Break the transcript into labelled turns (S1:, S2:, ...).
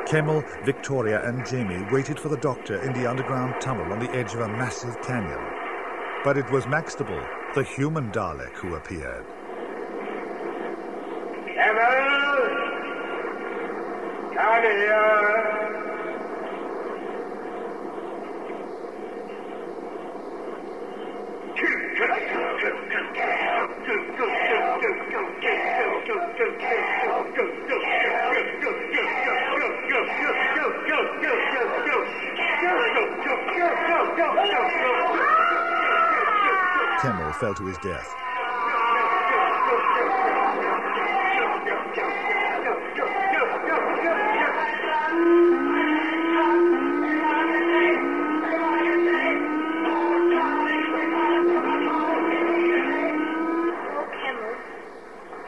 S1: Kemmel, Victoria and Jamie waited for the doctor in the underground tunnel on the edge of a massive canyon. But it was Maxtable, the human Dalek, who appeared.
S2: Kemmel! Come here!
S1: Kemmel fell to his death.